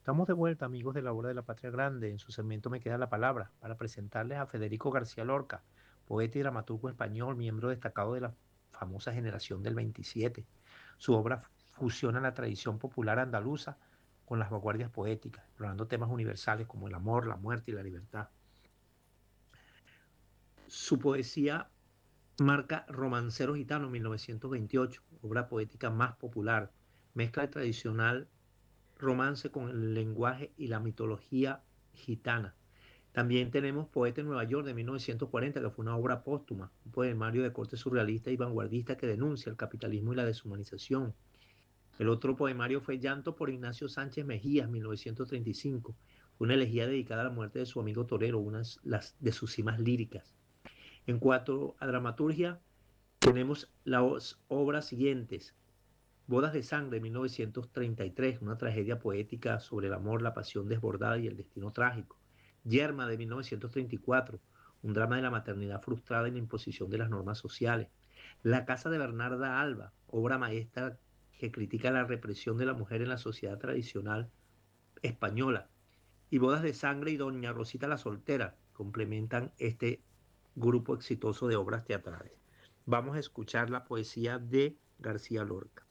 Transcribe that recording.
Estamos de vuelta, amigos de la Hora de la Patria Grande. En su segmento Me Queda la Palabra para presentarles a Federico García Lorca, poeta y dramaturgo español, miembro destacado de la famosa generación del 27. Su obra fusiona la tradición popular andaluza con las vanguardias poéticas, explorando temas universales como el amor, la muerte y la libertad. Su poesía marca Romancero Gitano 1928, obra poética más popular. Mezcla el tradicional romance con el lenguaje y la mitología gitana. También tenemos Poeta en Nueva York de 1940, que fue una obra póstuma, un poemario de corte surrealista y vanguardista que denuncia el capitalismo y la deshumanización. El otro poemario fue Llanto por Ignacio Sánchez Mejías, 1935. Fue una elegía dedicada a la muerte de su amigo Torero, una de sus cimas líricas. En cuanto a dramaturgia, tenemos las obras siguientes. Bodas de Sangre, 1933, una tragedia poética sobre el amor, la pasión desbordada y el destino trágico. Yerma, de 1934, un drama de la maternidad frustrada y la imposición de las normas sociales. La Casa de Bernarda Alba, obra maestra que critica la represión de la mujer en la sociedad tradicional española. Y Bodas de Sangre y Doña Rosita la Soltera complementan este grupo exitoso de obras teatrales. Vamos a escuchar la poesía de García Lorca.